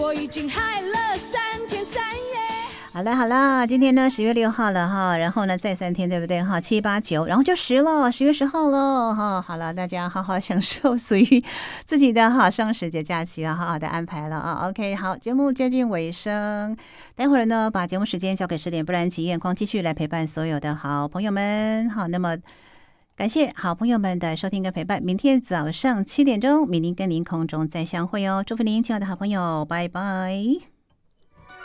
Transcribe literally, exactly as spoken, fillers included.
我已经嗨了三天三夜。 好了好了，今天呢十月六号了哈，然后呢再三天对不对哈？七八九，然后就十了，十月十号了哈。好了，大家好好享受属于自己的哈双十节假期啊，好好的安排了啊。OK， 好，节目接近尾声，待会儿呢把节目时间交给十点，不然及验光继续来陪伴所有的好朋友们。好，那么感谢好朋友们的收听跟陪伴，明天早上七点钟，米林跟您空中再相会哦。祝福您，亲爱的好朋友，拜拜。